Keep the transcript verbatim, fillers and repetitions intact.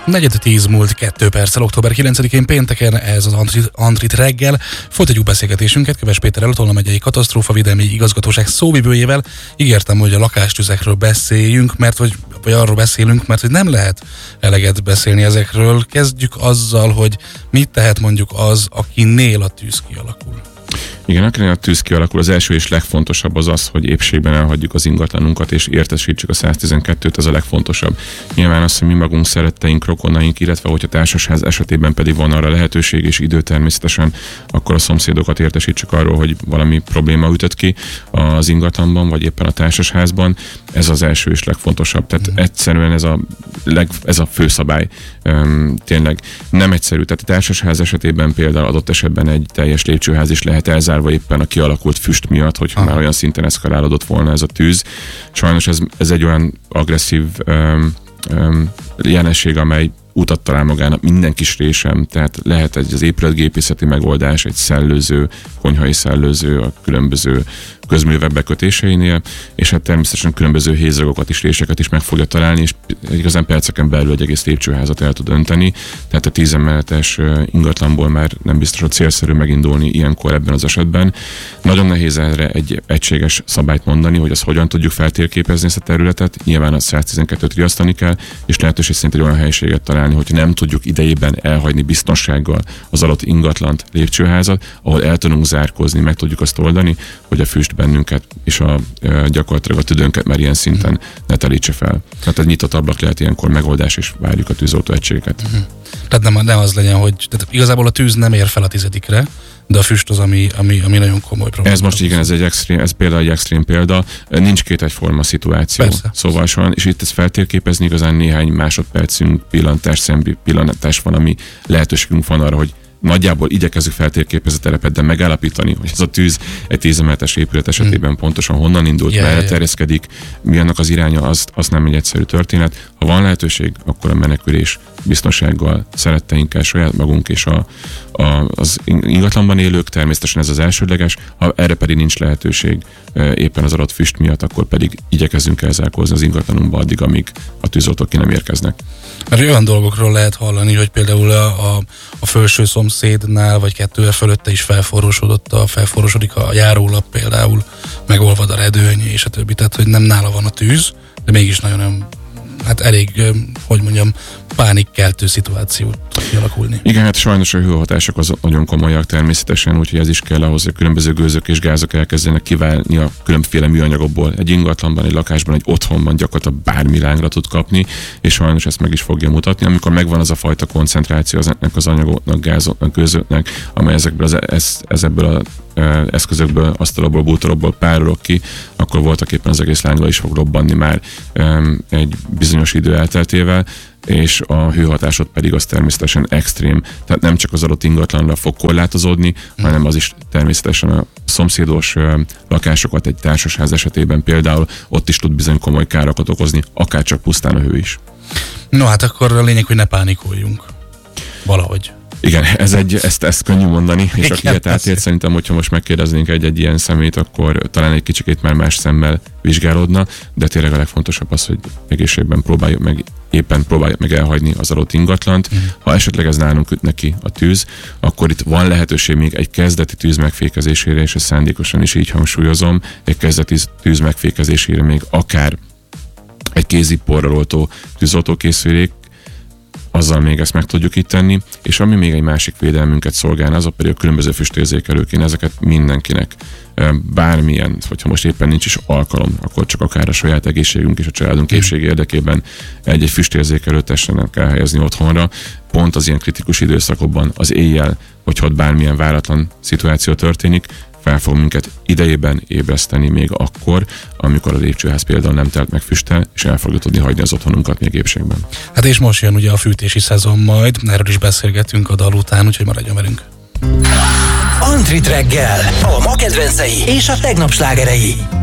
Negyed tíz múlt kettő perccel, október kilencedikén pénteken, ez az Andrit, Andrit reggel. Folytatjuk beszélgetésünket Köves Péterrel, a Tolna megyei katasztrófavédelmi igazgatóság szóvivőjével. Ígértem, hogy a lakástüzekről beszéljünk, mert hogy, vagy arról beszélünk, mert hogy nem lehet eleget beszélni ezekről. Kezdjük azzal, hogy mit tehet mondjuk az, akinél a tűz kialakul. Igen, akinél a tűz kialakul, az első és legfontosabb az az, hogy épségben elhagyjuk az ingatlanunkat, és értesítsük a száztizenkettőt, ez a legfontosabb. Nyilván az, hogy mi magunk, szeretteink, rokonaink, illetve hogyha társasház esetében pedig van arra lehetőség és idő természetesen, akkor a szomszédokat értesítsük arról, hogy valami probléma ütött ki az ingatlanban, vagy éppen a társasházban. Ez az első és legfontosabb. Tehát mm. egyszerűen ez a, leg, ez a főszabály. Üm, tényleg nem egyszerű. Tehát a társasház esetében például adott esetben egy teljes lépcsőház is lehet elzárva éppen a kialakult füst miatt, hogyha Aha. már olyan szinten eszkalálódott volna ez a tűz. Sajnos ez, ez egy olyan agresszív um, um, jelenség, amely utat talál magának minden kis résem, tehát lehet egy az épületgépészeti megoldás, egy szellőző, konyhai szellőző a különböző közművek bekötéseinél, és hát természetesen különböző hézagokat is, réseket is meg fogja találni, és igazán perceken belül egy egész lépcsőházat el tud önteni, tehát a tíz emeletes ingatlanból már nem biztos, hogy célszerű megindulni ilyenkor ebben az esetben. Nagyon nehéz erre egy egységes szabályt mondani, hogy azt hogyan tudjuk feltérképezni ezt a területet, nyilván a száztizenkettőt riasztani kell, és lehetőség szerint egy olyan helyiséget találni, hogyha nem tudjuk idejében elhagyni biztonsággal az adott ingatlant, lépcsőházat, ahol el tudunk zárkózni, meg tudjuk azt oldani, hogy a füst bennünket és a, e, gyakorlatilag a tüdőnket már ilyen szinten ne telítse fel. Tehát egy nyitott ablak lehet ilyenkor megoldás, és várjuk a tűzoltó egységeket. Uh-huh. Tehát nem, nem az legyen, hogy tehát igazából a tűz nem ér fel a tizedikre, de a füst az, ami, ami, ami nagyon komoly probléma. Ez most igen, ez egy extrém, ez például egy extrém példa. Nincs két egyforma szituáció. Persze. Szóval sohan, és itt ezt feltérképezni igazán néhány másodpercünk pillantás, szembi pillantás van, ami lehetőségünk van arra, hogy nagyjából igyekezzük feltérképezni a terepet, de megállapítani, hogy ez a tűz egy tíz emeletes épület esetében hmm. pontosan honnan indult, yeah, merre yeah. terjeszkedik, mi annak az iránya, az, az nem egy egyszerű történet. Ha van lehetőség, akkor a menekülés biztonsággal, szeretteinkkel, saját magunk és a, a, az ingatlanban élők, természetesen ez az elsődleges, ha erre pedig nincs lehetőség éppen az adott füst miatt, akkor pedig igyekezzünk elzárkózni az ingatlanunkba addig, amíg a tűzoltók ki nem érkeznek. Mert olyan dolgokról lehet hallani, hogy például a, a, a felső szomszédnál, vagy kettővel fölötte is felforrósodott, a, felforrósodik a járólap például, megolvad a redőny, és a többi, tehát hogy nem nála van a tűz, de mégis nagyon, hát elég, hogy mondjam, pánikkeltő szituációt kialakulni. Igen, hát sajnos a hőhatások azok nagyon komolyak természetesen, úgyhogy ez is kell ahhoz, hogy különböző gőzök és gázok elkezdenek kiválni a különféle műanyagokból. Egy ingatlanban, egy lakásban, egy otthonban gyakorlatilag bármi lángra tud kapni, és sajnos ezt meg is fogja mutatni. Amikor megvan az a fajta koncentráció ezeknek az anyagoknak, gázoknak, gőzöknek, amely ezekből az ez, ezekből a eszközökből, asztalokból, bútorokból párolog ki, akkor voltak éppen az egész lányról is fog robbanni már um, egy bizonyos idő elteltével, és a hőhatásod pedig az természetesen extrém. Tehát nem csak az adott ingatlanra fog korlátozódni, mm. hanem az is természetesen a szomszédos uh, lakásokat egy társasház esetében például ott is tud bizony komoly károkat okozni, akár csak pusztán a hő is. No hát akkor a lényeg, hogy ne pánikoljunk. Valahogy. Igen, ez egy, ezt, ezt könnyű mondani, és aki ilyet átért, szerintem, hogyha most megkérdeznénk egy-egy ilyen szemét, akkor talán egy kicsikét már más szemmel vizsgálódna, de tényleg a legfontosabb az, hogy egészségben próbáljuk meg, éppen próbáljuk meg elhagyni az adott ingatlant. Mm. Ha esetleg ez nálunk üt neki a tűz, akkor itt van lehetőség még egy kezdeti tűz megfékezésére, és ezt szándékosan is így hangsúlyozom, egy kezdeti tűz megfékezésére még akár egy kéziporral oltó tűzoltókészülék, azzal még ezt meg tudjuk itt tenni, és ami még egy másik védelmünket szolgálna, azok pedig a különböző füstérzékelők. Én ezeket mindenkinek, bármilyen, hogyha most éppen nincs is alkalom, akkor csak akár a saját egészségünk és a családunk épsége érdekében egy-egy füstérzékelőt tessenek elhelyezni otthonra, pont az ilyen kritikus időszakokban, az éjjel, hogyha ott bármilyen váratlan szituáció történik, fel fog minket idejében ébreszteni még akkor, amikor a lépcsőház például nem telt meg füsttel, és el fogja tudni hagyni az otthonunkat még épségben. Hát és most jön ugye a fűtési szezon majd, erről is beszélgetünk a dal után, úgyhogy maradjon velünk. Andrit reggel, a ma kedvencei és a tegnap slágerei.